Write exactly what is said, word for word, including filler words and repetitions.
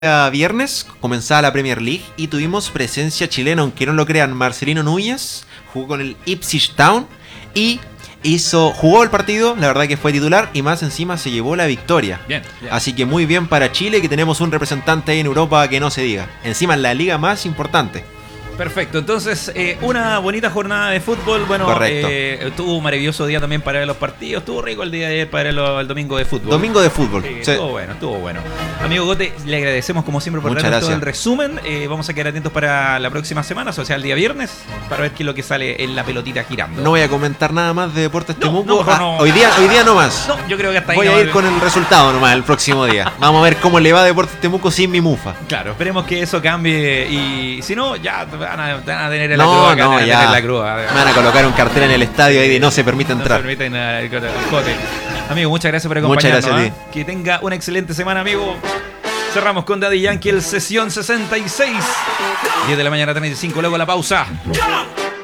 Viernes comenzaba la Premier League y tuvimos presencia chilena, aunque no lo crean. Marcelino Núñez jugó con el Ipswich Town y hizo, jugó el partido, la verdad que fue titular y más encima se llevó la victoria. Bien, bien. Así que muy bien para Chile, que tenemos un representante ahí en Europa que no se diga. Encima en la liga más importante. Perfecto, entonces eh, una bonita jornada de fútbol. Bueno, eh, estuvo un maravilloso día también para ver los partidos. Estuvo rico el día de ayer para ver el domingo de fútbol. Domingo de fútbol. Sí, sí. Estuvo bueno, estuvo bueno. Amigo Gote, le agradecemos como siempre por Muchas darnos todo gracias. el resumen. Eh, vamos a quedar atentos para la próxima semana, o sea, el día viernes, para ver qué es lo que sale en la pelotita girando. No voy a comentar nada más de Deportes No, Temuco. no, mejor Ah, no. hoy día, hoy día no más. No, yo creo que hasta ahí Voy no a ir va- con el resultado nomás el próximo día. Vamos a ver cómo le va a Deportes Temuco sin mi mufa. Claro, esperemos que eso cambie y si no, ya van a, van a tener en la No, cruz. no, van a ya. tener la cruz. Me van a colocar un cartel en el estadio ahí de no se permite No entrar. se permiten el Jote. Amigo, muchas gracias por Muchas acompañarnos. gracias a ¿eh? Que tenga una excelente semana, amigo. Cerramos con Daddy Yankee el sesión sesenta y seis. diez de la mañana, treinta y cinco, luego la pausa.